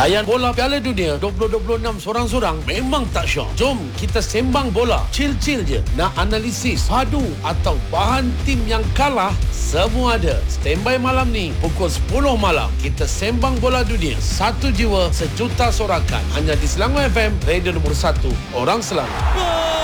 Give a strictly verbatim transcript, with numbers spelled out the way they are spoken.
Layan bola Piala Dunia dua ribu dua puluh enam sorang-sorang memang tak syok. Jom kita sembang bola. Chill-chill je. Nak analisis, padu atau bahan tim yang kalah, semua ada. Standby malam ni pukul sepuluh malam. Kita sembang bola dunia. Satu jiwa, sejuta sorakan. Hanya di Selangor F M, radio nombor satu. Orang Selangor.